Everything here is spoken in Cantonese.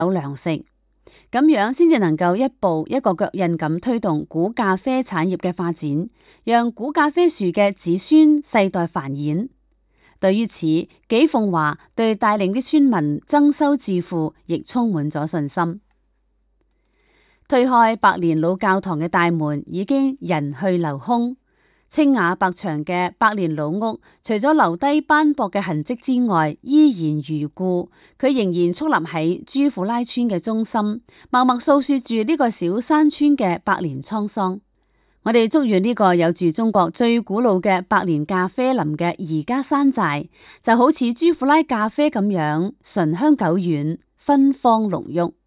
有糧食，咁樣先至能夠一步一個腳印咁推動古咖啡產業嘅發展，讓古咖啡樹嘅子孫世代繁衍。對於此，紀鳳華對帶領啲村民增收致富亦充滿咗信心。推開百年老教堂嘅大門，已經人去樓空。青瓦白牆嘅百年老屋，除咗留低斑駁嘅痕跡之外，依然如故。佢仍然矗立喺朱庫拉村嘅中心，默默訴說住呢個小山村嘅百年滄桑。我哋祝願呢個有住中國最古老嘅百年咖啡林嘅宜家山寨，就好似朱庫拉咖啡咁樣醇香久遠，芬芳濃郁。